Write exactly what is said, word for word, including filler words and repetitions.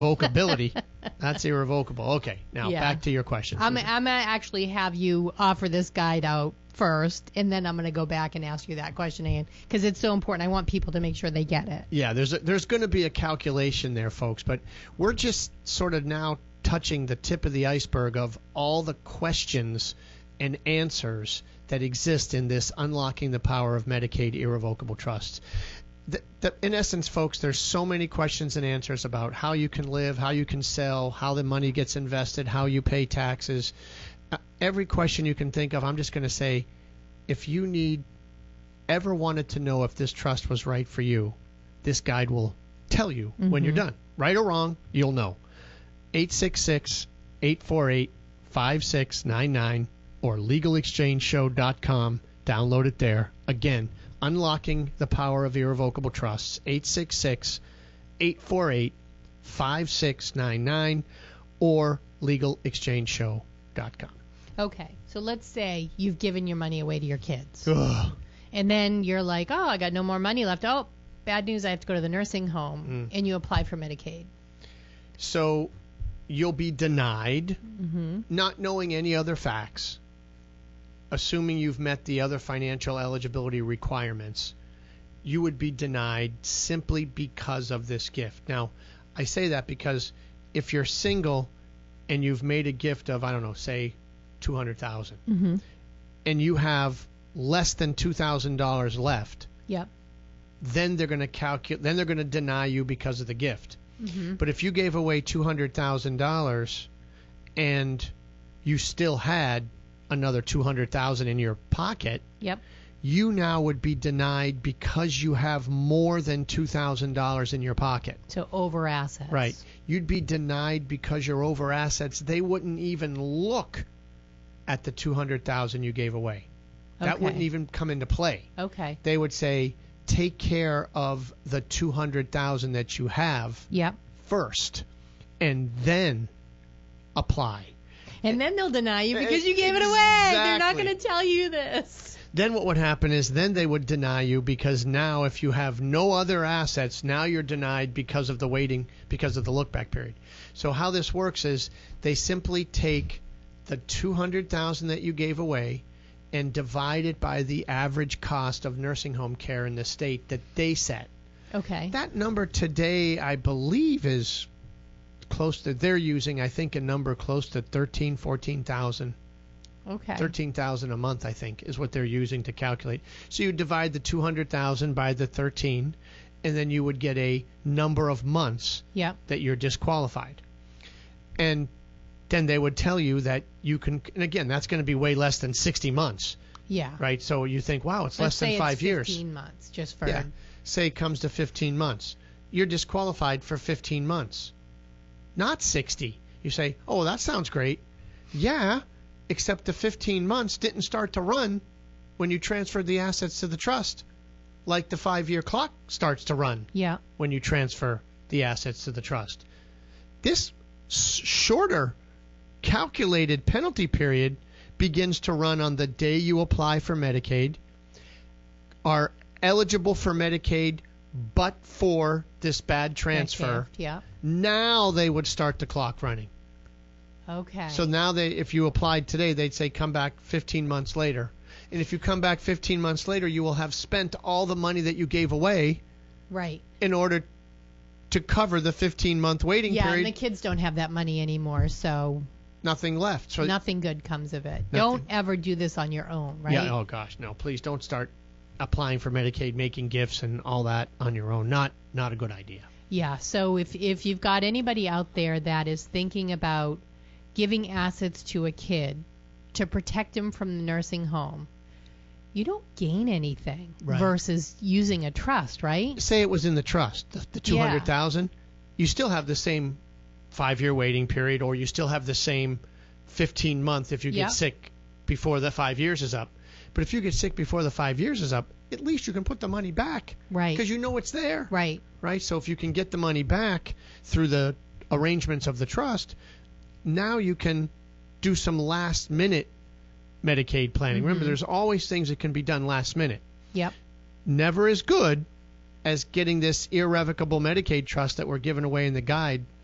irrevocability. That's irrevocable. Okay, now Yeah. back to your question. I'm, Susan. I'm going to actually have you offer this guide out first, and then I'm going to go back and ask you that question, Ann, because it's so important. I want people to make sure they get it. Yeah, there's a, there's going to be a calculation there, folks, but we're just sort of now touching the tip of the iceberg of all the questions and answers that exist in this Unlocking the Power of Medicaid Irrevocable Trusts. The, the, in essence, folks, there's so many questions and answers about how you can live, how you can sell, how the money gets invested, how you pay taxes. Uh, every question you can think of, I'm just going to say, if you need ever wanted to know if this trust was right for you, this guide will tell you mm-hmm. when you're done. Right or wrong, you'll know. eight six six, eight four eight, five six nine nine or legal exchange show dot com. Download it there. Again, Unlocking the Power of Irrevocable Trusts, eight six six, eight four eight, five six nine nine or legal exchange show dot com. Okay, so let's say you've given your money away to your kids. Ugh. And then you're like, oh, I got no more money left. Oh, bad news, I have to go to the nursing home. Mm. And you apply for Medicaid. So you'll be denied, mm-hmm. not knowing any other facts, assuming you've met the other financial eligibility requirements. You would be denied simply because of this gift. Now, I say that because if you're single and you've made a gift of, I don't know, say two hundred thousand dollars, mm-hmm. and you have less than two thousand dollars left, yep. then they're going to calculate. Then they're going to deny you because of the gift. Mm-hmm. But if you gave away two hundred thousand dollars and you still had another two hundred thousand dollars in your pocket, yep. you now would be denied because you have more than two thousand dollars in your pocket. So over assets. Right. You'd be denied because you're over assets. They wouldn't even look at the two hundred thousand dollars you gave away. That Okay. wouldn't even come into play. Okay. They would say, take care of the two hundred thousand dollars that you have yep. first, and then apply. And then they'll deny you because you gave it away. They're not Exactly. going to tell you this. Then what would happen is then they would deny you because now if you have no other assets, now you're denied because of the waiting, because of the look-back period. So how this works is they simply take the two hundred thousand dollars that you gave away and divide it by the average cost of nursing home care in the state that they set. Okay. That number today, I believe, is close to, they're using, I think, a number close to thirteen, fourteen thousand. Okay. thirteen thousand a month, I think, is what they're using to calculate. So you divide the two hundred thousand by the thirteen, and then you would get a number of months yep. that you're disqualified. And then they would tell you that you can, and again, that's going to be way less than sixty months, Yeah. right? So you think, wow, it's Let's less than say five it's years. fifteen months, just for. Yeah. Say it comes to fifteen months. You're disqualified for fifteen months, not sixty. You say, oh, that sounds great. Yeah, except the fifteen months didn't start to run when you transferred the assets to the trust, like the five-year clock starts to run Yeah. when you transfer the assets to the trust. This s- shorter calculated penalty period begins to run on the day you apply for Medicaid, are eligible for Medicaid but for this bad transfer. Gift, yeah. Now they would start the clock running. Okay. So now they, if you applied today, they'd say come back fifteen months later. And if you come back fifteen months later, you will have spent all the money that you gave away right. in order to cover the fifteen-month waiting Yeah, period. and the kids don't have that money anymore, so Nothing left. So nothing good comes of it. Nothing. Don't ever do this on your own, right? Yeah. Oh gosh, no! Please don't start applying for Medicaid, making gifts, and all that on your own. Not not a good idea. Yeah. So if if you've got anybody out there that is thinking about giving assets to a kid to protect him from the nursing home, you don't gain anything Right. versus using a trust, right? Say it was in the trust, the, the two hundred thousand. You still have the same five-year waiting period, or you still have the same fifteen month if you get Yep. sick before the five years is up. But if you get sick before the five years is up, at least you can put the money back, Right. because you know it's there. Right. Right? So if you can get the money back through the arrangements of the trust, now you can do some last minute Medicaid planning. Mm-hmm. Remember, there's always things that can be done last minute. Yep. Never as good as getting this irrevocable Medicaid trust that we're giving away in the guide